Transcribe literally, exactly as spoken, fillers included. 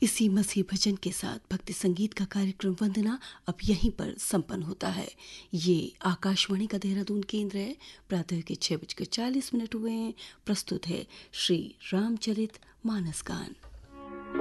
इसी मसीह भजन के साथ भक्ति संगीत का कार्यक्रम वंदना अब यहीं पर संपन्न होता है। ये आकाशवाणी का देहरादून केंद्र है। प्रातः के छह बजकर चालीस मिनट हुए हैं। प्रस्तुत है श्री रामचरित मानस गान।